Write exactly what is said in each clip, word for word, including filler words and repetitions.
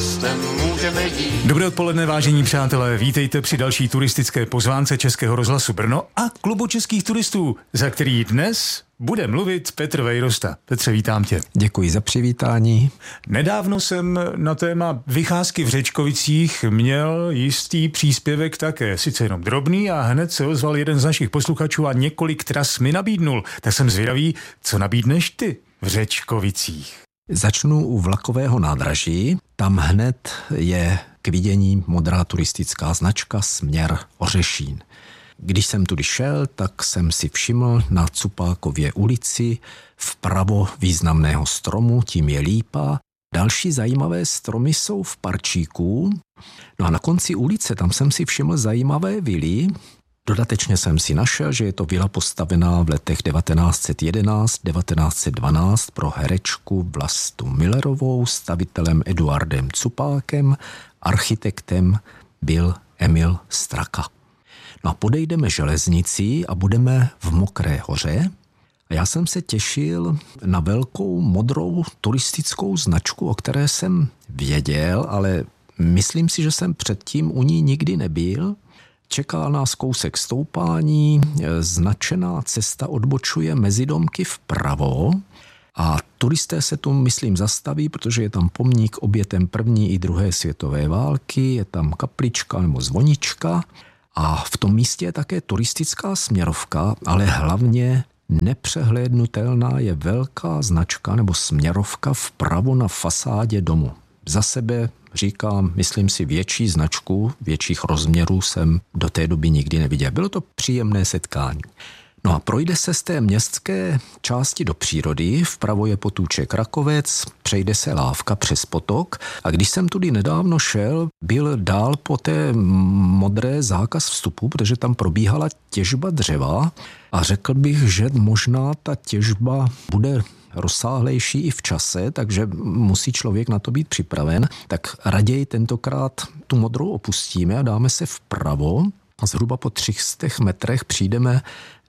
hostem můžeme jít. Dobré odpoledne, vážení přátelé, vítejte při další turistické pozvánce Českého rozhlasu Brno a Klubu českých turistů, za který dnes bude mluvit Petr Vejrosta. Petře, vítám tě. Děkuji za přivítání. Nedávno jsem na téma vycházky v Řečkovicích měl jistý příspěvek také, sice jenom drobný, a hned se ozval jeden z našich posluchačů a několik tras mi nabídnul. Tak jsem zvědavý, co nabídneš ty v Řečkovicích. Začnu u vlakového nádraží. Tam hned je k vidění modrá turistická značka Směr Ořešín. Když jsem tudy šel, tak jsem si všiml na Cupákově ulici vpravo významného stromu, tím je lípa. Další zajímavé stromy jsou v parčíku. No a na konci ulice, tam jsem si všiml zajímavé vily. Dodatečně jsem si našel, že je to vila postavená v letech devatenáct set jedenáct devatenáct set dvanáct pro herečku Vlastu Millerovou, stavitelem Eduardem Cupákem, architektem byl Emil Straka. No a podejdeme železnicí a budeme v Mokré Hoře. A já jsem se těšil na velkou modrou turistickou značku, o které jsem věděl, ale myslím si, že jsem předtím u ní nikdy nebyl. Čeká nás kousek stoupání, značená cesta odbočuje mezi domky vpravo a turisté se tu, myslím, zastaví, protože je tam pomník obětem první i druhé světové války, je tam kaplička nebo zvonička a v tom místě je také turistická směrovka, ale hlavně nepřehlédnutelná je velká značka nebo směrovka vpravo na fasádě domu. Za sebe říkám, myslím si, větší značku, větších rozměrů jsem do té doby nikdy neviděl. Bylo to příjemné setkání. No a projde se z té městské části do přírody, vpravo je potůček Rakovec, přejde se lávka přes potok a když jsem tudy nedávno šel, byl dál po té modré zákaz vstupu, protože tam probíhala těžba dřeva a řekl bych, že možná ta těžba bude rozsáhlejší i v čase, takže musí člověk na to být připraven, tak raději tentokrát tu modrou opustíme a dáme se vpravo. Zhruba po tři sta metrech přijdeme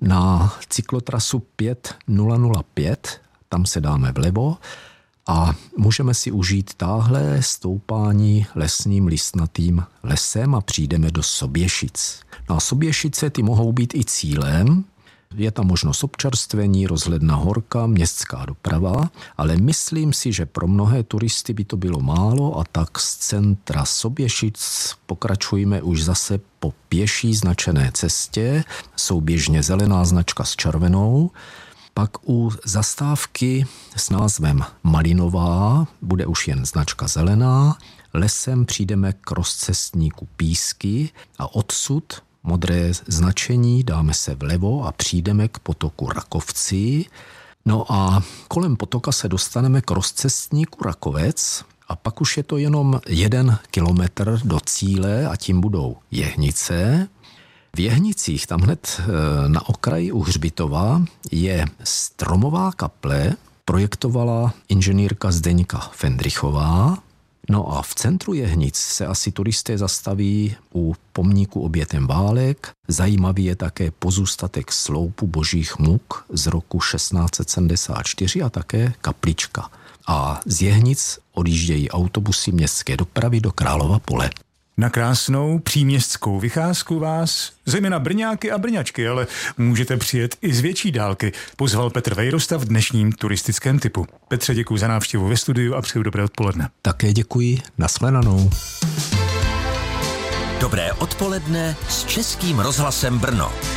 na cyklotrasu pět nula nula pět, tam se dáme vlevo a můžeme si užít táhlé stoupání lesním listnatým lesem a přijdeme do Soběšic. No a Soběšice ty mohou být i cílem. Je tam možnost občerstvení, rozhledna horka, městská doprava, ale myslím si, že pro mnohé turisty by to bylo málo a tak z centra Soběšic pokračujeme už zase po pěší značené cestě, souběžně zelená značka s červenou, pak u zastávky s názvem Malinová bude už jen značka zelená, lesem přijdeme k rozcestníku Písky a odsud modré značení, dáme se vlevo a přijdeme k potoku Rakovci. No a kolem potoka se dostaneme k rozcestníku Rakovec a pak už je to jenom jeden kilometr do cíle a tím budou Jehnice. V Jehnicích, tam hned na okraji u Hřbitova, je stromová kaple, projektovala inženýrka Zdeňka Fendrichová. No a v centru Jehnic se asi turisté zastaví u pomníku obětem válek. Zajímavý je také pozůstatek sloupu Božích muk z roku šestnáct set sedmdesát čtyři a také kaplička. A z Jehnic odjíždějí autobusy městské dopravy do Králova Pole. Na krásnou příměstskou vycházku vás, zejména Brňáky a Brňačky, ale můžete přijet i z větší dálky, pozval Petr Vejrosta v dnešním turistickém tipu. Petře, děkuji za návštěvu ve studiu a přeju dobré odpoledne. Také děkuji, nashledanou. Dobré odpoledne s Českým rozhlasem Brno.